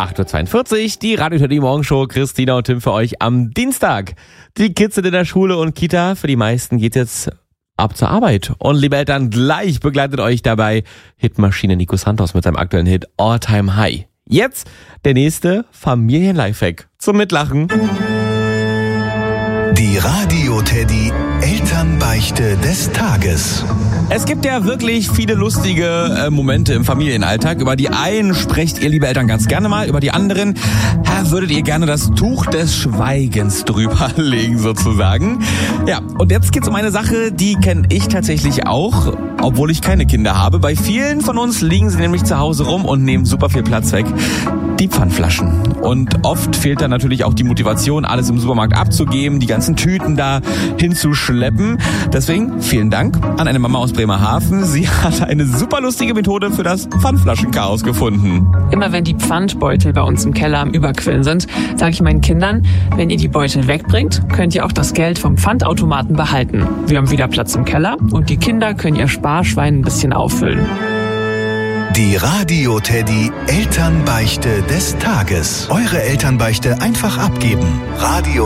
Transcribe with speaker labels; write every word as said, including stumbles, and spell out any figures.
Speaker 1: acht Uhr zweiundvierzig, die Radio Teddy Morgenshow, Christina und Tim für euch am Dienstag. Die Kids sind in der Schule und Kita, für die meisten geht jetzt ab zur Arbeit. Und liebe Eltern, gleich begleitet euch dabei Hitmaschine Nico Santos mit seinem aktuellen Hit All Time High. Jetzt der nächste Familien-Lifehack zum Mitlachen.
Speaker 2: Die Radio Teddy Elternbeichte des Tages.
Speaker 1: Es gibt ja wirklich viele lustige äh, Momente im Familienalltag. Über die einen sprecht ihr, liebe Eltern, ganz gerne mal. Über die anderen ja, würdet ihr gerne das Tuch des Schweigens drüber legen, sozusagen. Ja, und jetzt geht's um eine Sache, die kenne ich tatsächlich auch, obwohl ich keine Kinder habe. Bei vielen von uns liegen sie nämlich zu Hause rum und nehmen super viel Platz weg. Die Pfandflaschen. Und oft fehlt dann natürlich auch die Motivation, alles im Supermarkt abzugeben, die ganzen Tüten da hinzuschleppen. Deswegen vielen Dank an eine Mama aus Bremerhaven. Sie hat eine super lustige Methode für das Pfandflaschenchaos gefunden.
Speaker 3: Immer wenn die Pfandbeutel bei uns im Keller am Überquillen sind, sage ich meinen Kindern, wenn ihr die Beutel wegbringt, könnt ihr auch das Geld vom Pfandautomaten behalten. Wir haben wieder Platz im Keller und die Kinder können ihr Sparschwein ein bisschen auffüllen.
Speaker 2: Die Radio Teddy Elternbeichte des Tages. Eure Elternbeichte einfach abgeben. Radio